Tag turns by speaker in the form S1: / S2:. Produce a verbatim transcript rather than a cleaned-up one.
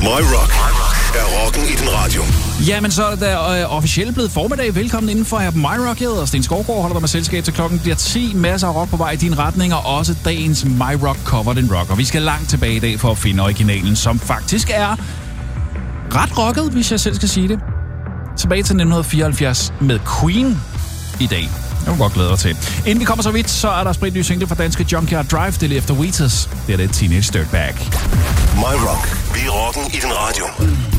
S1: My Rock er rocken i din radio.
S2: Jamen, så er det der øh, officielt blevet formiddag. Velkommen indenfor her på My Rock. Jeg hedder Sten Skovgaard, holder dig med selskab til klokken bliver ti. Masser af rock på vej i din retning, og også dagens My Rock Covered in Rock. Og vi skal langt tilbage i dag for at finde originalen, som faktisk er ret rocket, hvis jeg selv skal sige det. Tilbage til nitten fireoghalvfjerds med Queen i dag. Jeg må godt glæde dig til. Inden vi kommer så vidt, så er der spritny single fra danske Junkyard Drive, det er efter Wheatus. Det er det Teenage Dirtbag.
S1: My Rock, vi er rocken i din radio.